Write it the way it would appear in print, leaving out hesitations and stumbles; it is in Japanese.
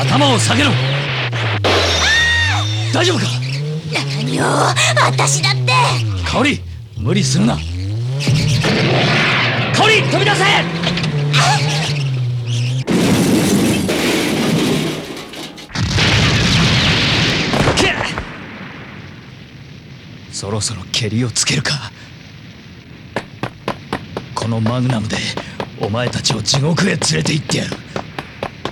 頭を下げろ。大丈夫か？ 何を、私だって。 香織、無理するな。香織、飛び出せ！そろそろケリをつけるか。このマグナムでお前たちを地獄へ連れて行ってやる。